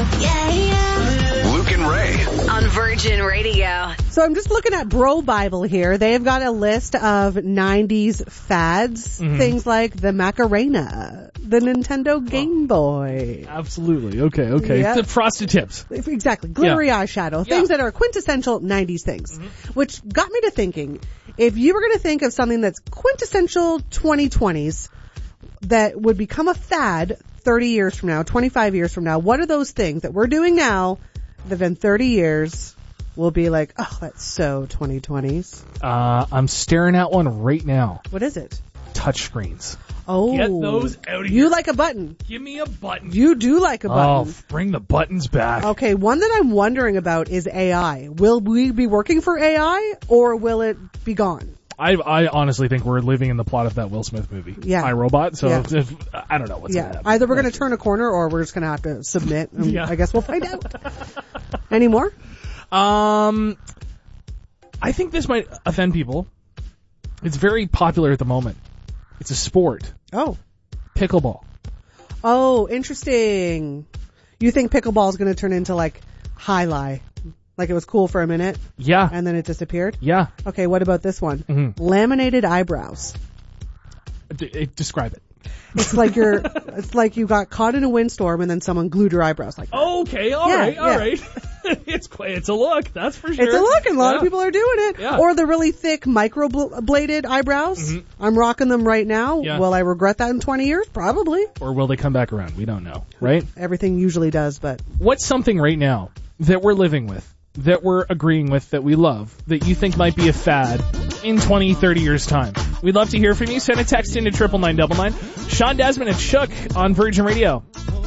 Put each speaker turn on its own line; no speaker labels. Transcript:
Luke and Ray.
On Virgin Radio.
So I'm just looking at Bro Bible here. They've got a list of 90s fads. Things like the Macarena, the Nintendo Game Boy.
Absolutely. Okay.
Yep.
The frosted tips.
Exactly. Glittery eyeshadow. Things that are quintessential 90s things. Which got me to thinking, if you were going to think of something that's quintessential 2020s that would become a fad 30 years from now, 25 years from now, what are those things that we're doing now that in 30 years will be like, oh, that's so 2020s?
I'm staring at one right now.
What is it?
Touchscreens.
Oh.
Get those out of here.
You like a button.
Give me a button.
You do like a button.
Oh, bring the buttons back.
Okay, one that I'm wondering about is AI. Will we be working for AI or will it be gone?
I honestly think we're living in the plot of that Will Smith movie, iRobot. So I don't know what's going to happen.
Either we're going to turn a corner or we're just going to have to submit. I guess we'll find out. Any more?
I think this might offend people. It's very popular at the moment. It's a sport.
Oh.
Pickleball.
Oh, interesting. You think pickleball is going to turn into like High-Lie? Like it was cool for a minute?
Yeah.
And then it disappeared?
Yeah.
Okay, what about this one? Laminated eyebrows.
Describe it.
It's like you got caught in a windstorm and then someone glued your eyebrows like that.
Okay, all right. It's a look, that's for sure.
It's a look, and a lot of people are doing it.
Yeah.
Or the really thick microbladed eyebrows. I'm rocking them right now.
Yeah.
Will I regret that in 20 years? Probably.
Or will they come back around? We don't know, right?
Everything usually does, but...
What's something right now that we're living with, that we're agreeing with, that we love, that you think might be a fad in 20, 30 years' time? We'd love to hear from you. Send a text into 99999. Sean Desmond and Shook on Virgin Radio.